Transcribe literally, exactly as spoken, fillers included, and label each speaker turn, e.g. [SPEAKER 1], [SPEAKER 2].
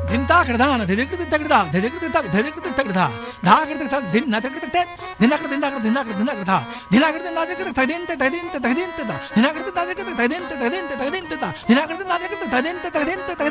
[SPEAKER 1] ಧಿಂತಾ ಕಡದಾನ ಧಿರಿಕೃತಿ ತಗಡ ಧಿರಿಕೃತಿ ತಗ ಧಿರಿಕೃತಿ ತಗಡ ಧಾಕೃತಿ ತಗ ಧಿನ್ ನತಕೃತಿ ದಿನಕೃತಿ ದಿನಕೃತಿ ದಿನಕೃತಿ ದಿನಕೃತ ದಿನಕೃತಿ ನಾಜಕೃತಿ ತದಿಂತೆ ತದಿಂತೆ ತದಿಂತೆ ದಿನಕೃತಿ ನಾಜಕೃತಿ ತದಿಂತೆ ತದಿಂತೆ ತದಿಂತೆ ದಿನಕೃತಿ ನಾಜಕೃತಿ ತದಿಂತೆ ತದಿಂತೆ